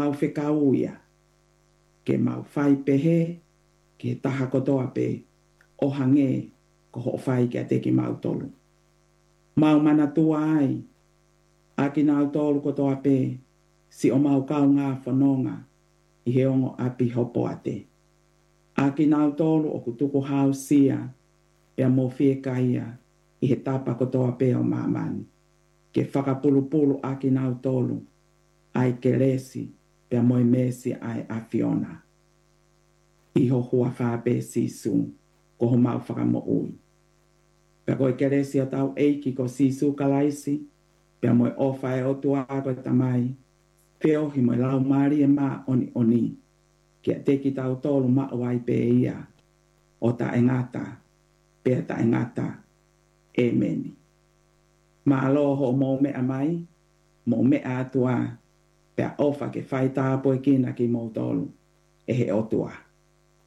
mau whekau ia. Ke mau whai pehe, ke taha kotoa pe, o hange ko ho whai ke te ki mau tolu. Mau mana tua ai, a ki nau tolu kotoa pe, si o mau kau ngā whanonga, i he ongo api hopo ate. A ki nau tolu o kutuku hau sia, pea mo fie kaia, i he tapa kotoa pe o mamani. Ke whakapulu a ki nau tolu, ai ke lesi, pea moi mesi ai a Fiona. I ho hua whape sisu, ko ho mau whakamo ui. Pea koe ke lesi o tau eiki ko sisu kalaisi, pea moi ofai o tua koe tamai, peo hi moi lau mari e maa oni, ke te ki tau tolu maa wai pe ia, o ta engata, pea ta engata, emeni. Ma alo ho mo mea mai, mo mea atua, pea ofa ke whai tāpo e kina ki mo tolu, e he o tua.